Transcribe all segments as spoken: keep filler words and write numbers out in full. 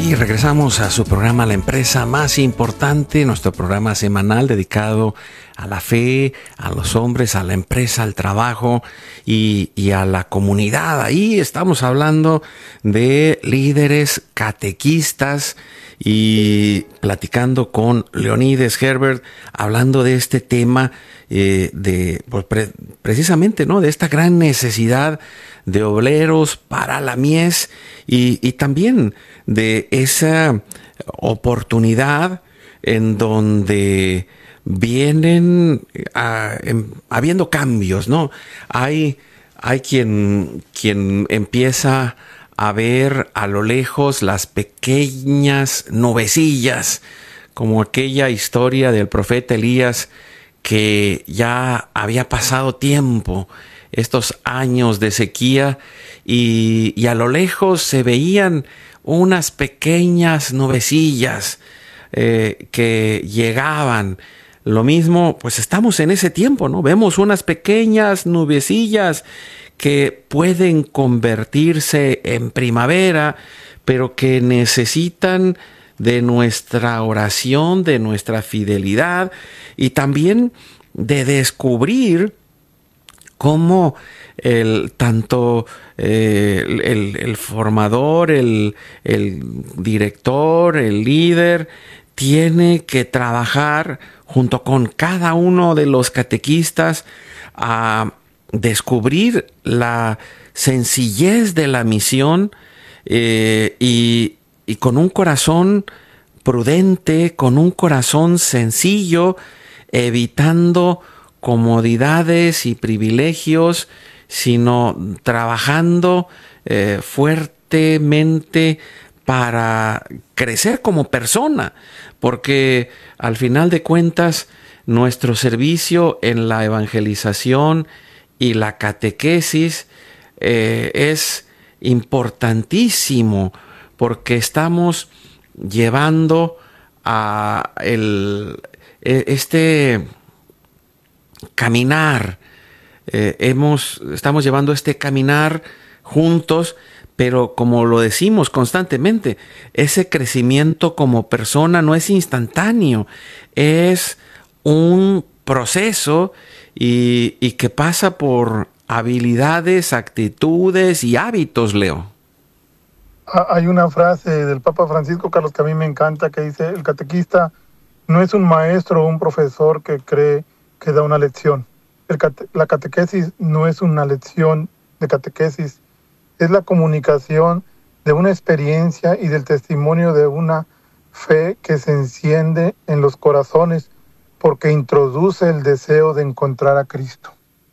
Y regresamos a su programa La Empresa Más Importante, nuestro programa semanal dedicado a la fe, a los hombres, a la empresa, al trabajo y, y a la comunidad. Ahí estamos hablando de líderes catequistas y platicando con Leonides Herbert, hablando de este tema, eh, de pues, pre- precisamente, ¿no?, de esta gran necesidad de obreros para la mies y, y también de esa oportunidad en donde vienen a, em, habiendo cambios, ¿no? Hay, hay quien, quien empieza a ver a lo lejos las pequeñas nubecillas, como aquella historia del profeta Elías, que ya había pasado tiempo, estos años de sequía, y, y a lo lejos se veían unas pequeñas nubecillas eh, que llegaban. Lo mismo, pues estamos en ese tiempo, ¿no? Vemos unas pequeñas nubecillas que pueden convertirse en primavera, pero que necesitan de nuestra oración, de nuestra fidelidad y también de descubrir cómo el, tanto eh, el, el formador, el, el director, el líder, tiene que trabajar junto con cada uno de los catequistas a descubrir la sencillez de la misión eh, y, y con un corazón prudente, con un corazón sencillo, evitando comodidades y privilegios, sino trabajando eh, fuertemente para crecer como persona, porque al final de cuentas nuestro servicio en la evangelización y la catequesis eh, es importantísimo, porque estamos llevando a el, este caminar, eh, hemos, estamos llevando este caminar juntos, pero como lo decimos constantemente, ese crecimiento como persona no es instantáneo, es un proceso y, y que pasa por habilidades, actitudes y hábitos, Leo. Hay una frase del Papa Francisco, Carlos, que a mí me encanta, que dice: el catequista no es un maestro o un profesor que cree que da una lección. El cate- la catequesis no es una lección de catequesis, es la comunicación de una experiencia y del testimonio de una fe que se enciende en los corazones porque introduce el deseo de encontrar a Cristo.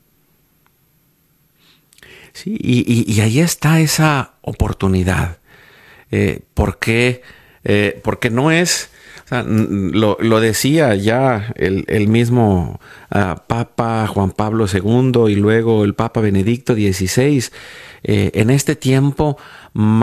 Sí, y, y, y ahí está esa oportunidad. Eh, porque, eh, porque no es, o sea, lo, lo decía ya el, el mismo uh, Papa Juan Pablo segundo y luego el Papa Benedicto dieciséis, eh, en este tiempo